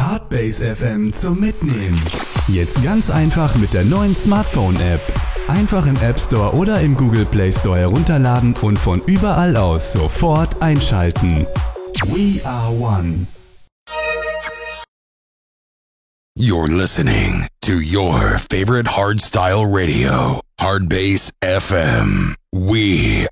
Hardbase FM zum Mitnehmen. Jetzt ganz einfach mit der neuen Smartphone-App. Einfach im App Store oder im Google Play Store herunterladen und von überall aus sofort einschalten. We are one. You're listening to your favorite hardstyle radio, Hardbase FM. We